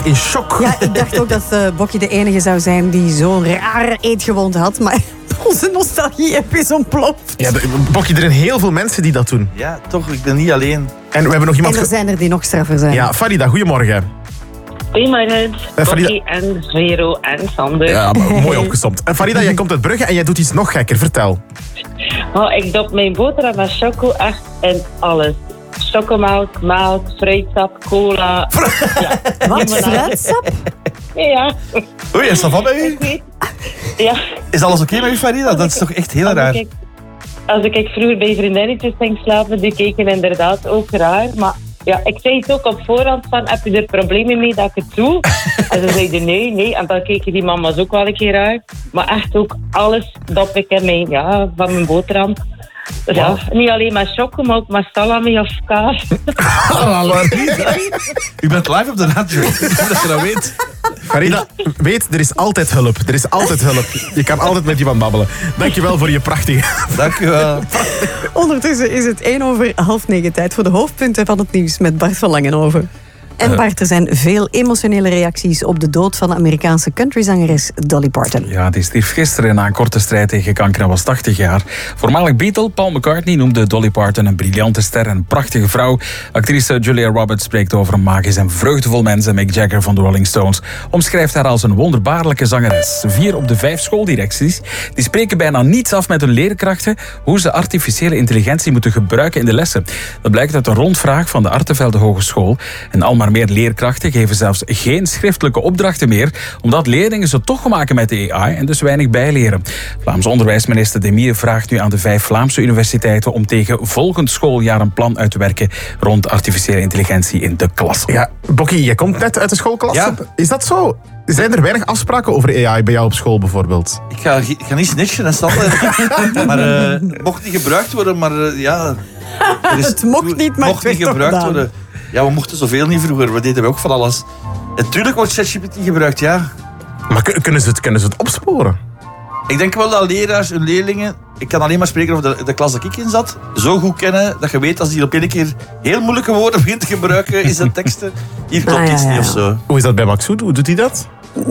in shock. Ja, ik dacht ook dat Bokkie de enige zou zijn die zo'n rare eetgewoonte had. Maar onze nostalgie-app is ontploft. Ja, Bokkie, er zijn heel veel mensen die dat doen. Ja, toch, ik ben niet alleen. En we hebben nog iemand... En er zijn er die nog straffer zijn. Ja, Farida, goedemorgen. Goedemorgen, Farida- Bokkie en Vero en Sander. Ja, mooi opgesomd. En Farida, jij komt uit Brugge en jij doet iets nog gekker. Vertel. Oh, ik dop mijn boterham met choco echt in alles. Chocomelk, melk, fruitsap, cola. Ja. Wat? Fruitsap? Ja. Oei, is dat van bij u? Ik weet. Ja. Is alles oké met u, Farida? Dat is toch echt heel raar. Als ik vroeger bij vriendinnetjes ging slapen, die keken inderdaad ook raar. Maar ja, ik zei het ook op voorhand van, heb je er problemen mee dat ik het doe? En ze zeiden nee. En dan keken die mama's ook wel een keer uit. Maar echt ook alles dop ik in mijn, van mijn boterham. Dus ja, niet alleen maar choco, maar ook maar salami of kaas. U bent live op de radio. Dat je dat weet. Farida, weet, er is altijd hulp. Er is altijd hulp. Je kan altijd met iemand babbelen. Dankjewel voor je prachtige... Dank u wel. Ondertussen is het 8:01 tijd voor de hoofdpunten van het nieuws met Bart van Langenhoven. En Bart, er zijn veel emotionele reacties op de dood van de Amerikaanse countryzangeres Dolly Parton. Ja, die stierf gisteren na een korte strijd tegen kanker en was 80 jaar. Voormalig Beatle Paul McCartney noemde Dolly Parton een briljante ster en een prachtige vrouw. Actrice Julia Roberts spreekt over een magisch en vreugdevol mens. En Mick Jagger van de Rolling Stones omschrijft haar als een wonderbaarlijke zangeres. 4 op de 5 schooldirecties die spreken bijna niets af met hun leerkrachten hoe ze artificiële intelligentie moeten gebruiken in de lessen. Dat blijkt uit een rondvraag van de Artevelde Hogeschool. En al maar meer leerkrachten geven zelfs geen schriftelijke opdrachten meer, omdat leerlingen ze toch maken met de AI en dus weinig bijleren. Vlaamse onderwijsminister Demire vraagt nu aan de 5 Vlaamse universiteiten om tegen volgend schooljaar een plan uit te werken rond artificiële intelligentie in de klas. Ja, Bokkie, jij komt net uit de schoolklas. Ja. Is dat zo? Zijn er weinig afspraken over AI bij jou op school bijvoorbeeld? Ik ga niet snitchen en standaard. Maar mocht niet gebruikt worden, maar ja... Het mocht niet, maar mocht het werd niet toch gebruikt gedaan. worden. Ja, we mochten zoveel niet vroeger. We deden ook van alles. En tuurlijk wordt ChatGPT gebruikt, ja. Maar kunnen ze het opsporen? Ik denk wel dat leraars hun leerlingen... Ik kan alleen maar spreken over de klas dat ik in zat. Zo goed kennen dat je weet als die op een keer heel moeilijke woorden begint te gebruiken in zijn teksten. Hier klopt iets niet of zo. Hoe is dat bij Maxoud? Hoe doet hij dat?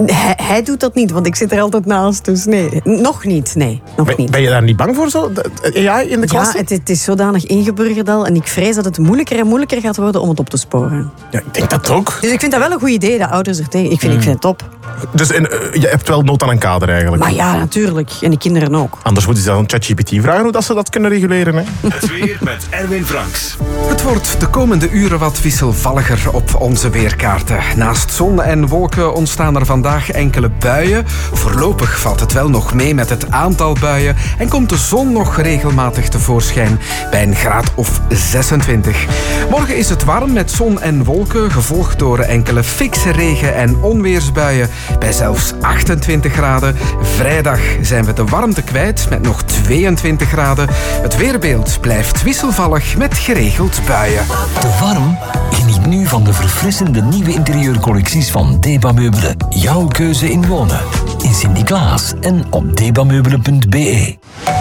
Hij doet dat niet, want ik zit er altijd naast. Dus nee, nog niet. Nee, nog niet. Ben je daar niet bang voor, zo? De AI in de klas? Ja, het is zodanig ingeburgerd al. En ik vrees dat het moeilijker en moeilijker gaat worden om het op te sporen. Ja, ik denk dat ook. Dus ik vind dat wel een goed idee, dat ouders er tegen... Ik vind het top. Dus je hebt wel nood aan een kader eigenlijk. Maar ja, natuurlijk. En de kinderen ook. Anders moeten ze dan ChatGPT vragen hoe dat ze dat kunnen reguleren. Hè? Het weer met Erwin Franks. Het wordt de komende uren wat wisselvalliger op onze weerkaarten. Naast zon en wolken ontstaan er vandaag enkele buien. Voorlopig valt het wel nog mee met het aantal buien en komt de zon nog regelmatig tevoorschijn bij een graad of 26. Morgen is het warm met zon en wolken, gevolgd door enkele fikse regen- en onweersbuien bij zelfs 28 graden. Vrijdag zijn we de warmte kwijt met nog 22 graden. Het weerbeeld blijft wisselvallig met geregeld buien. Te warm? Geniet nu van de verfrissende nieuwe interieurcollecties van Deba Meubelen. Jouw keuze in wonen. In Sint-Niklaas en op debameubelen.be.